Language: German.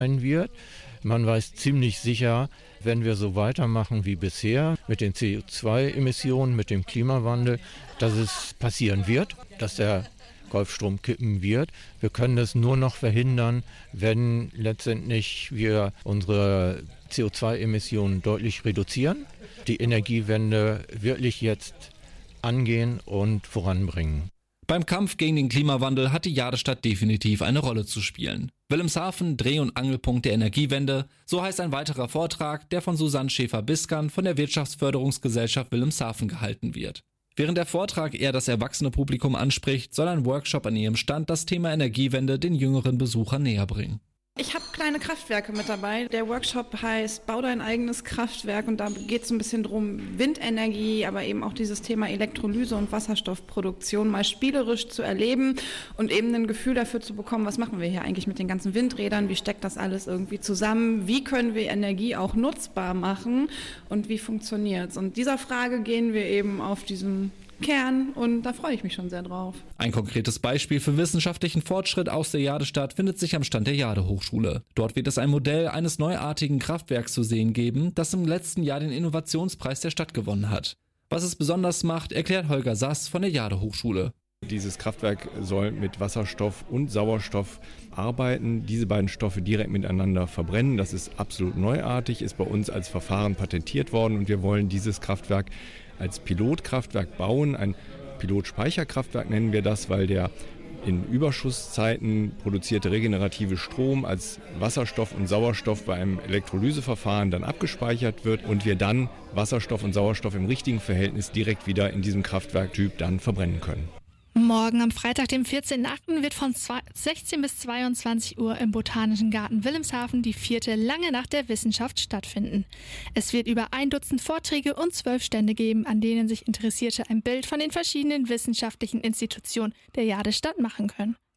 sein wird. Man weiß ziemlich sicher, wenn wir so weitermachen wie bisher mit den CO2-Emissionen, mit dem Klimawandel, dass es passieren wird, dass der Golfstrom kippen wird. Wir können es nur noch verhindern, wenn letztendlich wir unsere CO2-Emissionen deutlich reduzieren, die Energiewende wirklich jetzt angehen und voranbringen. Beim Kampf gegen den Klimawandel hat die Jadestadt definitiv eine Rolle zu spielen. Wilhelmshaven, Dreh- und Angelpunkt der Energiewende, so heißt ein weiterer Vortrag, der von Susanne Schäfer-Biskan von der Wirtschaftsförderungsgesellschaft Wilhelmshaven gehalten wird. Während der Vortrag eher das erwachsene Publikum anspricht, soll ein Workshop an ihrem Stand das Thema Energiewende den jüngeren Besuchern näher bringen. Ich habe kleine Kraftwerke mit dabei. Der Workshop heißt Bau dein eigenes Kraftwerk und da geht es ein bisschen drum, Windenergie, aber eben auch dieses Thema Elektrolyse und Wasserstoffproduktion mal spielerisch zu erleben und eben ein Gefühl dafür zu bekommen, was machen wir hier eigentlich mit den ganzen Windrädern, wie steckt das alles irgendwie zusammen, wie können wir Energie auch nutzbar machen und wie funktioniert es. Und dieser Frage gehen wir eben auf diesen Kern und da freue ich mich schon sehr drauf. Ein konkretes Beispiel für wissenschaftlichen Fortschritt aus der Jadestadt findet sich am Stand der Jade-Hochschule. Dort wird es ein Modell eines neuartigen Kraftwerks zu sehen geben, das im letzten Jahr den Innovationspreis der Stadt gewonnen hat. Was es besonders macht, erklärt Holger Sass von der Jade-Hochschule. Dieses Kraftwerk soll mit Wasserstoff und Sauerstoff arbeiten, diese beiden Stoffe direkt miteinander verbrennen. Das ist absolut neuartig, ist bei uns als Verfahren patentiert worden und wir wollen dieses Kraftwerk als Pilotkraftwerk bauen. Ein Pilotspeicherkraftwerk nennen wir das, weil der in Überschusszeiten produzierte regenerative Strom als Wasserstoff und Sauerstoff bei einem Elektrolyseverfahren dann abgespeichert wird und wir dann Wasserstoff und Sauerstoff im richtigen Verhältnis direkt wieder in diesem Kraftwerktyp dann verbrennen können. Morgen am Freitag, dem 14.08. wird von 16 bis 22 Uhr im Botanischen Garten Wilhelmshaven die 4. Lange Nacht der Wissenschaft stattfinden. Es wird über 1 Dutzend Vorträge und 12 Stände geben, an denen sich Interessierte ein Bild von den verschiedenen wissenschaftlichen Institutionen der Jadestadt machen können.